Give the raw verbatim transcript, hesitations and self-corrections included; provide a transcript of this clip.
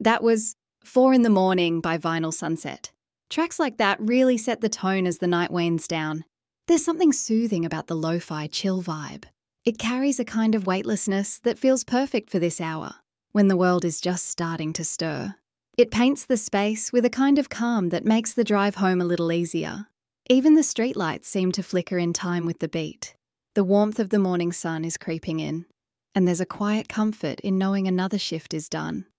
That was Four in the Morning by Vinyl Sunset. Tracks like that really set the tone as the night wanes down. There's something soothing about the lo-fi chill vibe. It carries a kind of weightlessness that feels perfect for this hour, when the world is just starting to stir. It paints the space with a kind of calm that makes the drive home a little easier. Even the streetlights seem to flicker in time with the beat. The warmth of the morning sun is creeping in, and there's a quiet comfort in knowing another shift is done.